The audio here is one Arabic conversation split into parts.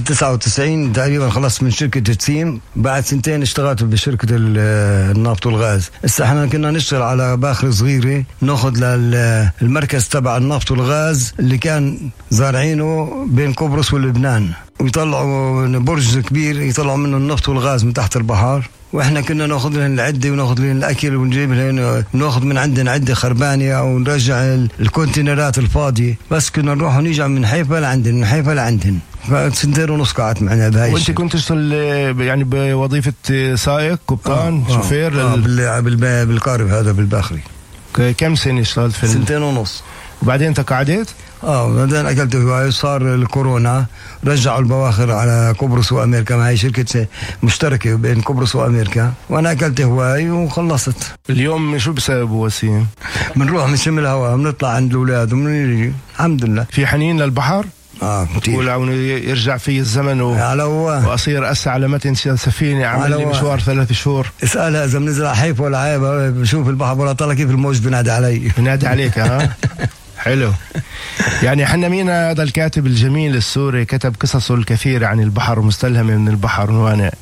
99 تقريبا خلصت من شركة جسيم. بعد سنتين اشتغلت بشركة النفط والغاز. هسه احنا كنا نشتغل على باخر صغيرة ناخذ للمركز تبع النفط والغاز اللي كان زارعينه بين قبرص ولبنان، ويطلعوا برج كبير يطلعوا منه النفط والغاز من تحت البحر، واحنا كنا ناخذ لهم العده وناخذ لهم الاكل ونجيب لهم، ناخذ من عندنا عده خربانه او نرجع الكونتينرات الفاضيه. بس كنا نروح ونيجي من حيفا لعندن، من حيفا لعندن. فسنتين ونص قعدت معنا بهاي. وانت كنت تشتغل يعني بوظيفه سائق قبطان شوفير بالقارب هذا بالباخري. كم سنه اشتغلت في سنتين ونص. وبعدين تقاعدت؟ بعدين اكلت هواي. صار الكورونا رجعوا البواخر على قبرص وامريكا، معي شركه مشتركه بين قبرص وامريكا، وانا اكلت هواي وخلصت. اليوم شو بسبب وسيم؟ بنروح نشم الهواء، بنطلع عند الاولاد وبنيجي. الحمد لله. في حنين للبحر؟ كتير. ولو يرجع في الزمن واصير اسعى على متن سفينه اعمل لي مشوار 3 شهور. اسالها اذا بنزل على حيف ولا عيب، بشوف البحر ولا طلع كيف الموج بنادي علي. بنادي عليك ها. حلو. يعني حنا مينا هذا الكاتب الجميل السوري كتب قصصه الكثير عن البحر ومستلهمه من البحر.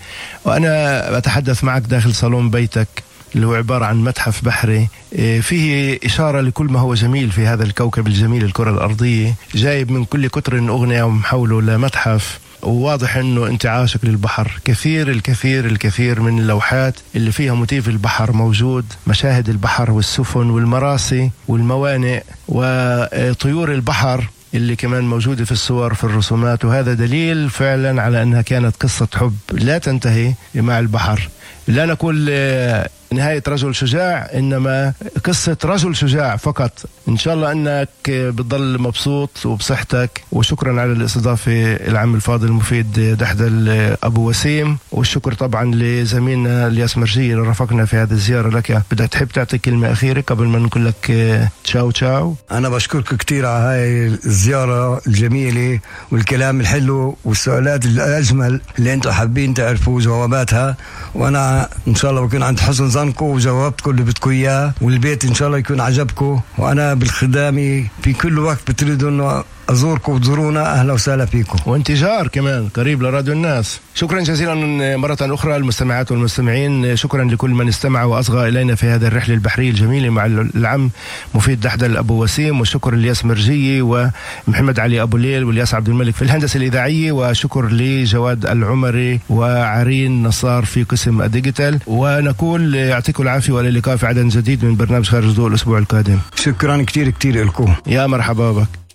وانا بتحدث معك داخل صالون بيتك اللي هو عبارة عن متحف بحري فيه إشارة لكل ما هو جميل في هذا الكوكب الجميل الكرة الأرضية، جايب من كل قطر أغنية ومحوله لمتحف. وواضح أنه أنت عاشق للبحر. كثير الكثير الكثير من اللوحات اللي فيها موتيف البحر موجود، مشاهد البحر والسفن والمراسي والموانئ وطيور البحر اللي كمان موجودة في الصور في الرسومات. وهذا دليل فعلا على أنها كانت قصة حب لا تنتهي مع البحر. لا نقول نهاية رجل شجاع، إنما قصة رجل شجاع فقط. إن شاء الله أنك بتضل مبسوط وبصحتك. وشكرا على الاستضافة العم الفاضل المفيد دحدل أبو وسيم. والشكر طبعا لزميلنا الياس مرجي اللي رافقنا في هذه الزيارة لك. بدك تحب تعطي كلمة أخيرة قبل ما نقول لك تشاو تشاو؟ أنا بشكرك كتير على هاي الزيارة الجميلة والكلام الحلو والسؤالات الأجمل اللي أنتم حابين تعرفوا جواباتها. وأنا إن شاء الله بكون عند حسن ظنكم وجاوبتكم اللي بدكم إياه، والبيت إن شاء الله يكون عجبكم. وأنا بالخدامة في كل وقت بتريدوا إنه أزوركم وتزورونا، أهلا وسهلا فيكم. وانت جار كمان قريب لراديو الناس. شكرا جزيلا مرة أخرى المستمعات والمستمعين. شكرا لكل من استمع وأصغى إلينا في هذه الرحلة البحرية الجميلة مع العم مفيد دحدل أبو وسيم. وشكر الياس مرجية ومحمد علي أبو ليل والياس عبد الملك في الهندسة الإذاعية. وشكر لجواد العمري وعرين نصار في قسم الديجيتال. ونقول يعطيكم العافية وإلى اللقاء في عدد جديد من برنامج خارج ضوء الأسبوع القادم. شكرا كتير كتير لكم. يا مرحبا بك.